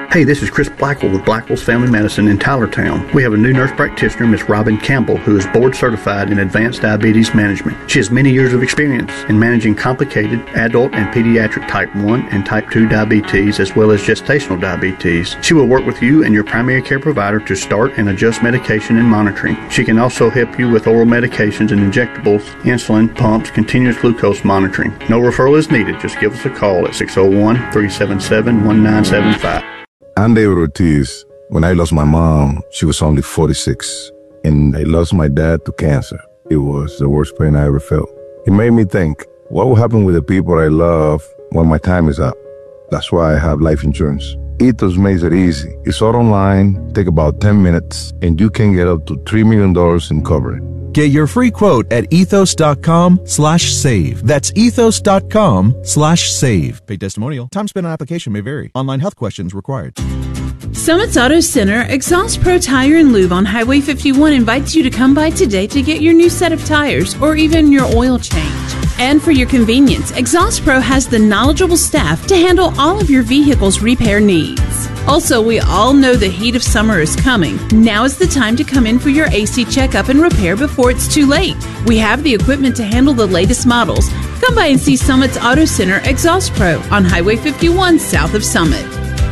Hey, this is Chris Blackwell with Blackwell's Family Medicine in Tylertown. We have a new nurse practitioner, Miss Robin Campbell, who is board certified in advanced diabetes management. She has many years of experience in managing complicated adult and pediatric type 1 and type 2 diabetes, as well as gestational diabetes. She will work with you and your primary care provider to start and adjust medication and monitoring. She can also help you with oral medications and injectables, insulin, pumps, continuous glucose monitoring. No referral is needed. Just give us a call at 601-377-1975. I'm David Ortiz. When I lost my mom, she was only 46, and I lost my dad to cancer. It was the worst pain I ever felt. It made me think, what will happen with the people I love when my time is up? That's why I have life insurance. Ethos makes it easy. It's all online, take about 10 minutes, and you can get up to $3 million in coverage. Get your free quote at ethos.com/save. That's ethos.com/save. Paid testimonial. Time spent on application may vary. Online health questions required. Summit's Auto Center, Exhaust Pro Tire and Lube on Highway 51 invites you to come by today to get your new set of tires or even your oil change. And for your convenience, Exhaust Pro has the knowledgeable staff to handle all of your vehicle's repair needs. Also, we all know the heat of summer is coming. Now is the time to come in for your AC checkup and repair before it's too late. We have the equipment to handle the latest models. Come by and see Summit's Auto Center, Exhaust Pro on Highway 51 south of Summit.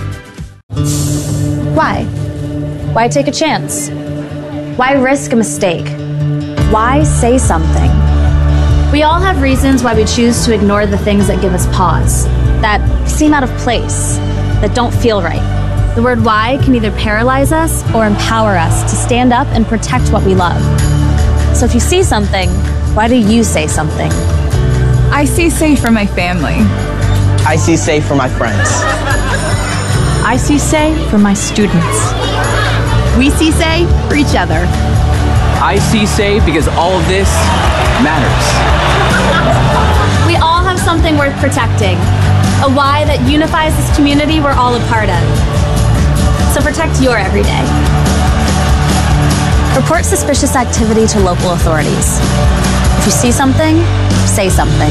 Why? Why take a chance? Why risk a mistake? Why say something? We all have reasons why we choose to ignore the things that give us pause, that seem out of place, that don't feel right. The word why can either paralyze us or empower us to stand up and protect what we love. So if you see something, why do you say something? I see safe for my family. I see safe for my friends. I see say for my students. We see say for each other. I see say because all of this matters. We all have something worth protecting, a why that unifies this community we're all a part of. So protect your everyday. Report suspicious activity to local authorities. If you see something, say something.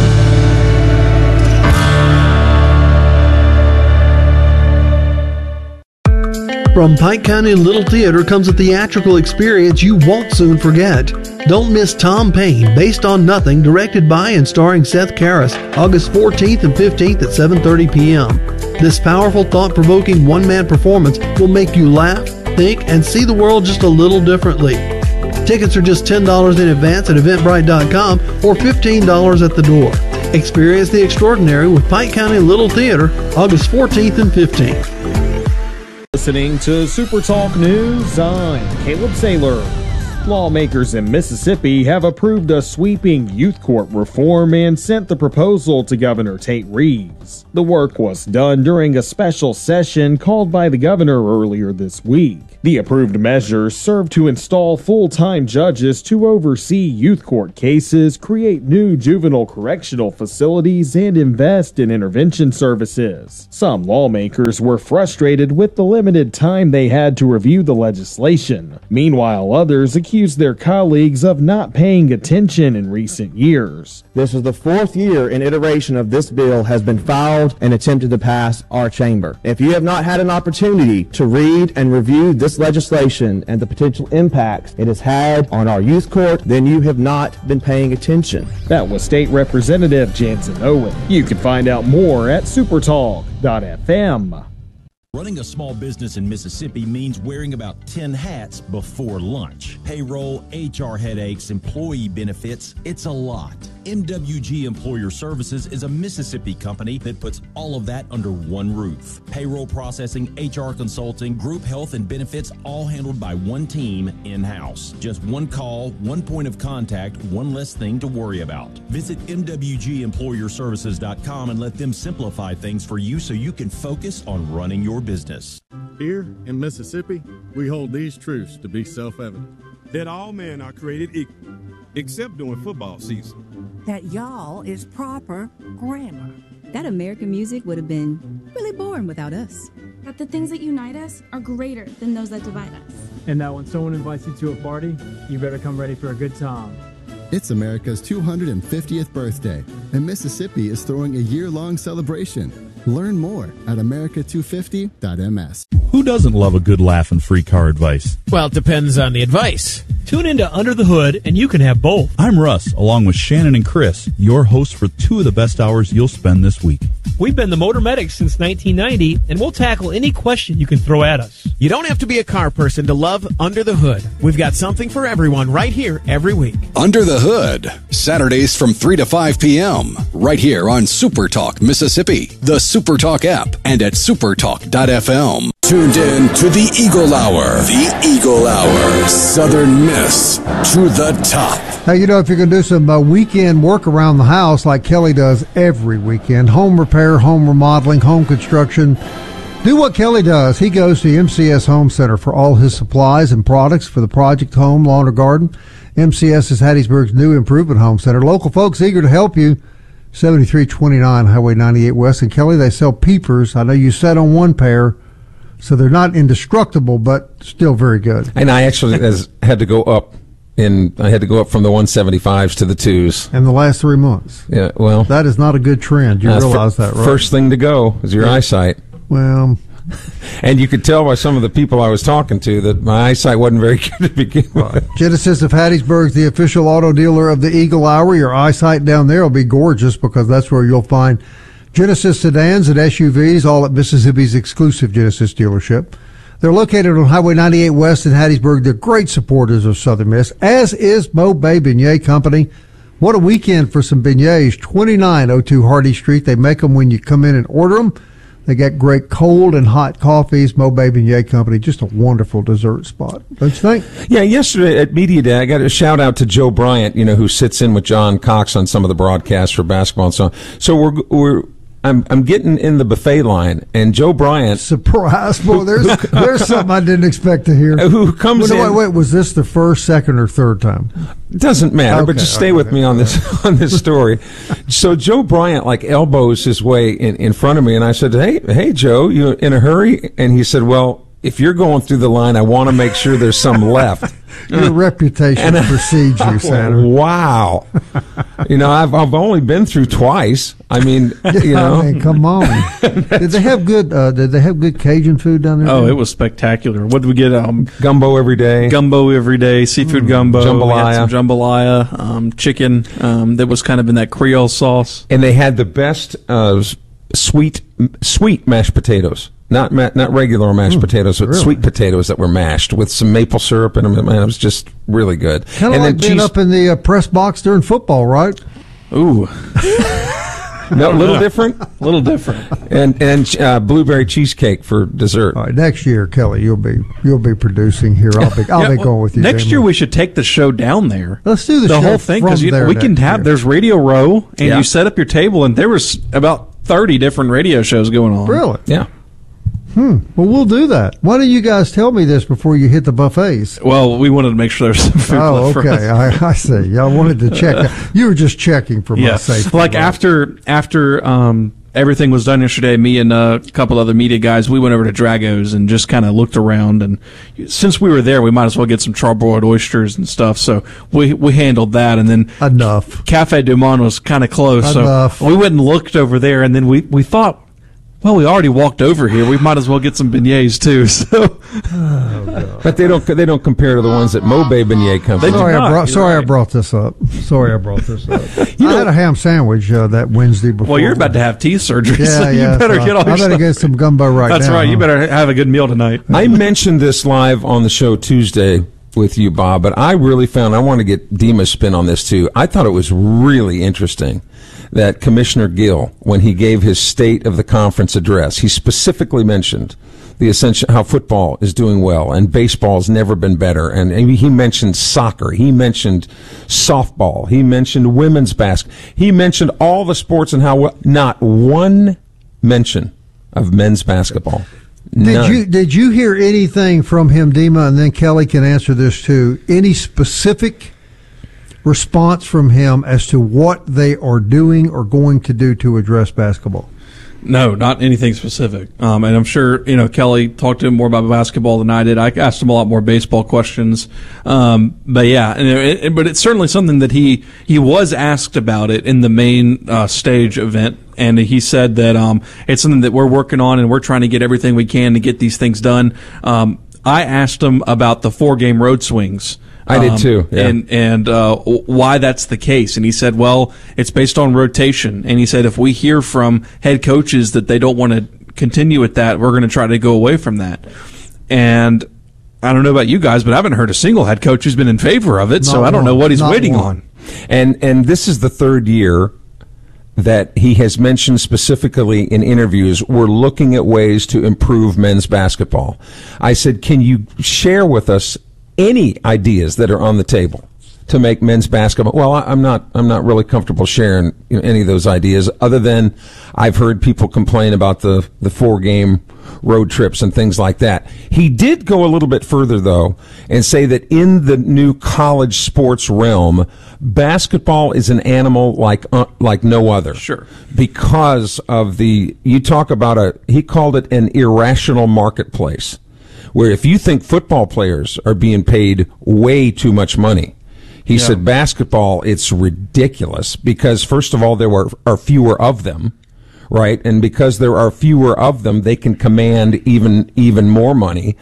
From Pike County Little Theater comes a theatrical experience you won't soon forget. Don't miss Tom Paine, Based on Nothing, directed by and starring Seth Karras, August 14th and 15th at 7:30 p.m. This powerful, thought-provoking one-man performance will make you laugh, think, and see the world just a little differently. Tickets are just $10 in advance at Eventbrite.com or $15 at the door. Experience the extraordinary with Pike County Little Theater, August 14th and 15th. Listening to Super Talk News, I'm Caleb Saylor. Lawmakers in Mississippi have approved a sweeping youth court reform and sent the proposal to Governor Tate Reeves. The work was done during a special session called by the governor earlier this week. The approved measures serve to install full-time judges to oversee youth court cases, create new juvenile correctional facilities, and invest in intervention services. Some lawmakers were frustrated with the limited time they had to review the legislation. Meanwhile, others accused their colleagues of not paying attention in recent years. This is the fourth year an iteration of this bill has been filed and attempted to pass our chamber. If you have not had an opportunity to read and review this legislation and the potential impacts it has had on our youth court, then you have not been paying attention. That was State Representative Jansen Owen. You can find out more at supertalk.fm. Running a small business in Mississippi means wearing about 10 hats before lunch. Payroll, HR headaches, employee benefits, it's a lot. MWG Employer Services is a Mississippi company that puts all of that under one roof. Payroll processing, HR consulting, group health and benefits, all handled by one team in-house. Just one call, one point of contact, one less thing to worry about. Visit MWGEmployerServices.com and let them simplify things for you so you can focus on running your business. Here in Mississippi, we hold these truths to be self-evident. That all men are created equal, except during football season. That y'all is proper grammar. That American music would have been really boring without us. That the things that unite us are greater than those that divide us. And that when someone invites you to a party, you better come ready for a good time. It's America's 250th birthday, and Mississippi is throwing a year-long celebration. Learn more at America250.ms. Who doesn't love a good laugh and free car advice? Well, it depends on the advice. Tune into Under the Hood, and you can have both. I'm Russ, along with Shannon and Chris, your hosts for 2 of the best hours you'll spend this week. We've been the Motor Medics since 1990, and we'll tackle any question you can throw at us. You don't have to be a car person to love Under the Hood. We've got something for everyone right here every week. Under the Hood, Saturdays from 3 to 5 p.m., right here on Super Talk Mississippi, the Super Talk app, and at supertalk.fm. Tuned in to the Eagle Hour. The Eagle Hour. Southern Miss to the top. Hey, you know, if you're going to do some weekend work around the house like Kelly does every weekend, home repair, home remodeling, home construction, do what Kelly does. He goes to MCS Home Center for all his supplies and products for the project, home, lawn, or garden. MCS is Hattiesburg's new improvement home center. Local folks eager to help you. 7329 Highway 98 West. And Kelly, they sell peepers. I know you sat on one pair, so they're not indestructible, but still very good. And I actually had to go up. I had to go up from the 175s to the 2s. In the last 3 months. Yeah, well. That is not a good trend. You realize that, right? First thing to go is your eyesight. Well. And you could tell by some of the people I was talking to that my eyesight wasn't very good to begin with. Genesis of Hattiesburg is the official auto dealer of the Eagle Hour. Your eyesight down there will be gorgeous because that's where you'll find Genesis sedans and SUVs, all at Mississippi's exclusive Genesis dealership. They're located on Highway 98 West in Hattiesburg. They're great supporters of Southern Miss, as is Mo Bay Beignet Company. What a weekend for some beignets. 2902 Hardy Street. They make them when you come in and order them. They got great cold and hot coffees. Mo Bay Beignet Company, just a wonderful dessert spot. Don't you think? Yeah, yesterday at Media Day, I got a shout out to Joe Bryant, who sits in with John Cox on some of the broadcasts for basketball and so on. So I'm getting in the buffet line, and Joe Bryant. Surprise, boy! There's something I didn't expect to hear. Who comes in? Wait, was this the first, second, or third time? Doesn't matter, but just stay with me on this story. So Joe Bryant elbows his way in front of me, and I said, "Hey, Joe, you in a hurry?" And he said, "Well, if you're going through the line, I want to make sure there's some left." Your reputation precedes you, Senator. Wow. I've only been through twice. I mean, come on. Did they have good Cajun food down there? Oh, it was spectacular. What did we get? Gumbo every day. Seafood gumbo. Jambalaya. We had some jambalaya, chicken that was kind of in that Creole sauce. And they had the best sweet mashed potatoes. Not regular mashed potatoes, but sweet potatoes that were mashed with some maple syrup in them. Man, it was just really good. Kind of like being up in the press box during football, right? Ooh. No, a little different. A little different. And blueberry cheesecake for dessert. All right, next year, Kelly, you'll be producing here. I'll be going with you. Next year we should take the show down there. Let's do the show whole thing because we can have. There's Radio Row, and you set up your table, and there was about 30 different radio shows going on. Really? Yeah. Well, we'll do that. Why don't you guys tell me this before you hit the buffets? Well, we wanted to make sure there's some food left for us. I see. Y'all wanted to check. You were just checking for my safety. Like after everything was done yesterday, me and a couple other media guys, we went over to Drago's and just kind of looked around. And since we were there, we might as well get some charbroiled oysters and stuff. So we handled that. And then enough. Cafe Du Monde was kind of close. Enough. So we went and looked over there, and then we thought, well, we already walked over here. We might as well get some beignets too. So, but they don't compare to the ones at Mo Bay Beignet Company. I brought this up. I had a ham sandwich that Wednesday before. Well, you're about to have teeth surgery, so you better get all your I better get some gumbo right now. That's right. You better have a good meal tonight. I mentioned this live on the show Tuesday with you, Bob, but I really I want to get Dima's spin on this too. I thought it was really interesting that Commissioner Gill, when he gave his State of the Conference address, he specifically mentioned how football is doing well and baseball's never been better. And he mentioned soccer. He mentioned softball. He mentioned women's basketball. He mentioned all the sports and how not one mention of men's basketball. Did you hear anything from him, Dima? And then Kelly can answer this too. Any specific response from him as to what they are doing or going to do to address basketball? No, not anything specific. And I'm sure, Kelly talked to him more about basketball than I did. I asked him a lot more baseball questions. But yeah, but it's certainly something that he was asked about it in the main stage event. And he said that it's something that we're working on, and we're trying to get everything we can to get these things done. I asked him about the 4-game road swings. I did too, yeah. And why that's the case. And he said, well, it's based on rotation. And he said, if we hear from head coaches that they don't want to continue with that, we're going to try to go away from that. And I don't know about you guys, but I haven't heard a single head coach who's been in favor of it, so I don't know what he's waiting on. And this is the third year that he has mentioned specifically in interviews, we're looking at ways to improve men's basketball. I said, can you share with us any ideas that are on the table to make men's basketball? Well, I'm not really comfortable sharing any of those ideas, other than I've heard people complain about the 4-game road trips and things like that. He did go a little bit further, though, and say that in the new college sports realm, basketball is an animal like no other. Sure. Because of you talk about he called it an irrational marketplace, where if you think football players are being paid way too much money, he said basketball, it's ridiculous because, first of all, there are fewer of them, right? And because there are fewer of them, they can command even more money.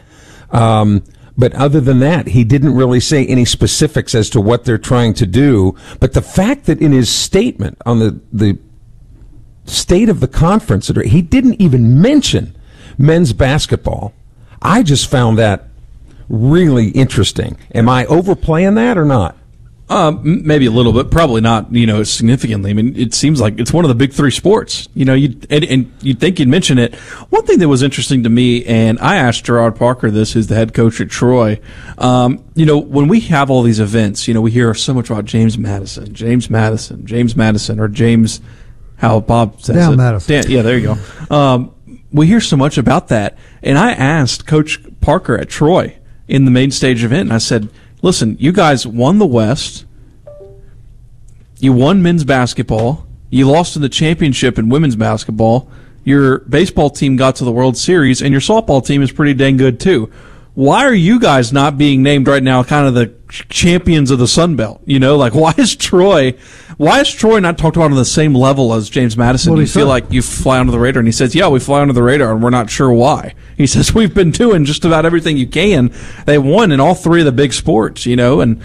But other than that, he didn't really say any specifics as to what they're trying to do. But the fact that in his statement on the state of the conference, he didn't even mention men's basketball, I just found that really interesting. Am I overplaying that or not? Maybe a little bit, probably not, significantly. I mean, it seems like it's one of the big 3 sports, and you'd think you'd mention it. One thing that was interesting to me, and I asked Gerard Parker this, who's the head coach at Troy, when we have all these events, we hear so much about James Madison, or James, how Bob says Dan it. Madison. Yeah, there you go. We hear so much about that. And I asked Coach Parker at Troy in the main stage event, and I said, listen, you guys won the West. You won men's basketball. You lost in the championship in women's basketball. Your baseball team got to the World Series, and your softball team is pretty dang good, too. Why are you guys not being named right now kind of the champions of the Sun Belt? Why is Troy not talked about on the same level as James Madison? Well, you feel like you fly under the radar? And he says, yeah, we fly under the radar, and we're not sure why. He says, we've been doing just about everything you can. They won in all 3 of the big sports, and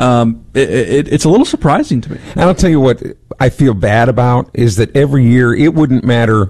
it's a little surprising to me. And I'll tell you what I feel bad about is that every year it wouldn't matter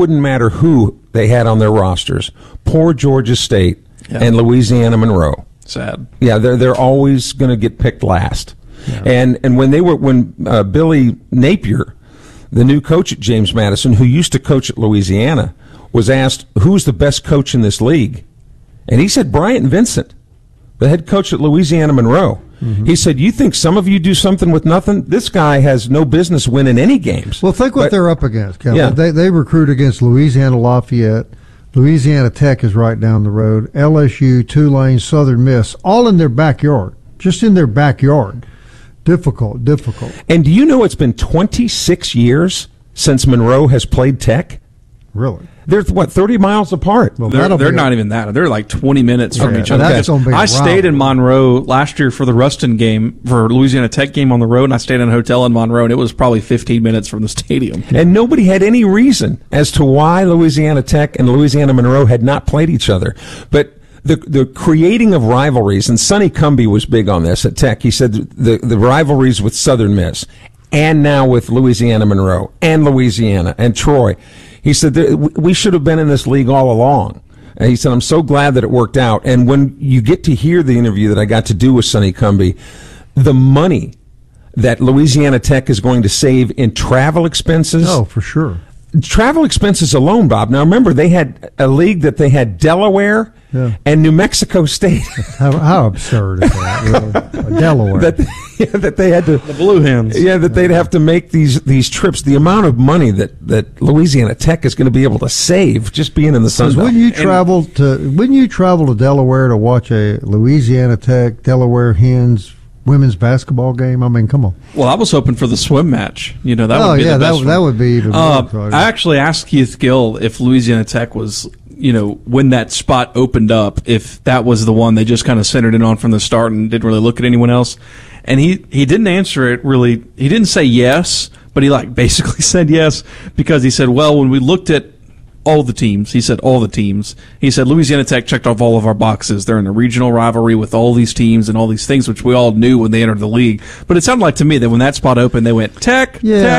who they had on their rosters. Poor Georgia State. Yeah. And Louisiana Monroe. Sad. Yeah, they're always going to get picked last. Yeah. And when Billy Napier, the new coach at James Madison, who used to coach at Louisiana, was asked who's the best coach in this league, and he said Bryant Vincent, the head coach at Louisiana Monroe. Mm-hmm. He said, you think some of you do something with nothing? This guy has no business winning any games. Well, think what they're up against, Kevin. Yeah. They recruit against Louisiana Lafayette. Louisiana Tech is right down the road. LSU, Tulane, Southern Miss, all in their backyard. Just in their backyard. Difficult. And do you know it's been 26 years since Monroe has played Tech? Really? They're, 30 miles apart? Well, they're not even that. They're like 20 minutes from each other. I stayed in Monroe last year for the Ruston game, for Louisiana Tech game on the road, and I stayed in a hotel in Monroe, and it was probably 15 minutes from the stadium. And nobody had any reason as to why Louisiana Tech and Louisiana Monroe had not played each other. But the creating of rivalries, and Sonny Cumbie was big on this at Tech. He said the rivalries with Southern Miss, and now with Louisiana Monroe, and Louisiana, and Troy. He said, we should have been in this league all along. And he said, I'm so glad that it worked out. And when you get to hear the interview that I got to do with Sonny Cumbie, the money that Louisiana Tech is going to save in travel expenses. Oh, for sure. Travel expenses alone, Bob. Now, remember, they had a league that they had Delaware and New Mexico State. How absurd is that, really? Delaware. That they had to... The Blue Hens. Yeah, that they'd have to make these trips. The amount of money that Louisiana Tech is going to be able to save just being in the Sun Belt. Wouldn't you travel to Delaware to watch a Louisiana Tech, Delaware Hens women's basketball game. I mean, come on. Well, I was hoping for the swim match. That would be the best that would be even more exciting. I actually asked Keith Gill if Louisiana Tech was, when that spot opened up, if that was the one they just kind of centered in on from the start and didn't really look at anyone else. And he didn't answer it really. He didn't say yes, but he basically said yes, because he said, well, when we looked at all the teams, he said Louisiana Tech checked off all of our boxes. They're in a regional rivalry with all these teams and all these things, which we all knew when they entered the league. But it sounded like to me that when that spot opened, they went Tech.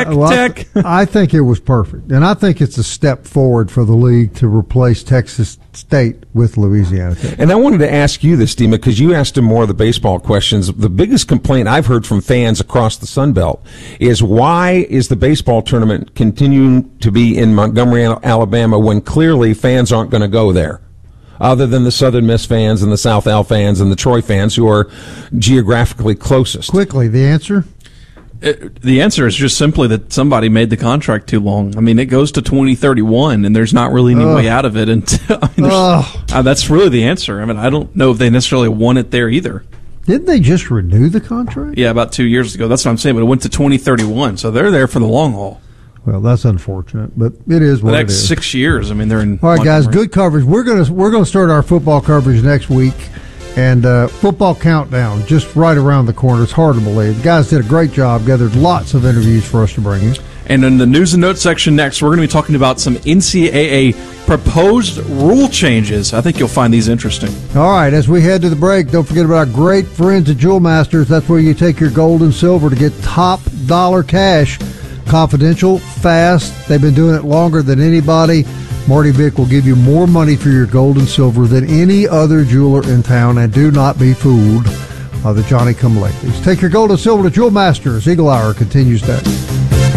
I think it was perfect. And I think it's a step forward for the league to replace Texas State with Louisiana Tech. And I wanted to ask you this, Dima, because you asked him more of the baseball questions. The biggest complaint I've heard from fans across the Sun Belt is, why is the baseball tournament continuing to be in Montgomery, Alabama, when clearly fans aren't going to go there, other than the Southern Miss fans and the South Al fans and the Troy fans, who are geographically closest? Quickly, the answer? The answer is just simply that somebody made the contract too long. I mean, it goes to 2031, and there's not really any way out of it until. That's really the answer. I mean, I don't know if they necessarily want it there either. Didn't they just renew the contract? Yeah, about 2 years ago. That's what I'm saying. But it went to 2031, so they're there for the long haul. Well, that's unfortunate, but it is what it is. The next 6 years. I mean, they're in. All right, guys, good coverage. We're gonna start our football coverage next week. And football countdown just right around the corner. It's hard to believe. The guys did a great job, gathered lots of interviews for us to bring you. And in the news and notes section next, we're going to be talking about some NCAA proposed rule changes. I think you'll find these interesting. All right, as we head to the break, don't forget about our great friends at Jewel Masters. That's where you take your gold and silver to get top dollar cash. Confidential, fast. They've been doing it longer than anybody. Marty Vick will give you more money for your gold and silver than any other jeweler in town, and do not be fooled by the Johnny-come-latelys. Take your gold and silver to Jewel Masters. Eagle Hour continues next.